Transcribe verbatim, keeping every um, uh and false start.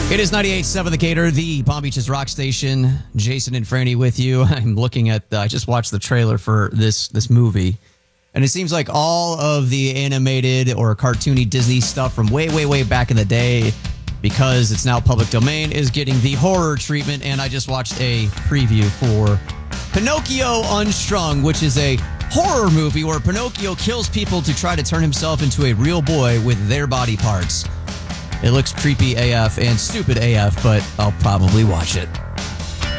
It is ninety-eight point seven The Gator, the Palm Beaches rock station. Jason and Franny with you. I'm looking at, the, I just watched the trailer for this this movie, and it seems like all of the animated or cartoony Disney stuff from way, way, way back in the day, because it's now public domain, is getting the horror treatment. And I just watched a preview for Pinocchio Unstrung, which is a horror movie where Pinocchio kills people to try to turn himself into a real boy with their body parts. It looks creepy A F and stupid A F, but I'll probably watch it.